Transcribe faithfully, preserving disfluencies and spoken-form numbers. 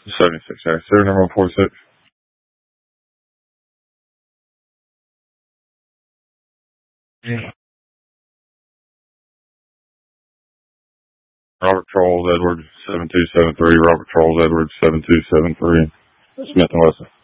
seventy-six, yeah. Serial number one forty-six. Yeah. Robert Charles Edwards, seven two seven three. Robert Charles Edwards, seven two seven three. Smith and Wesson.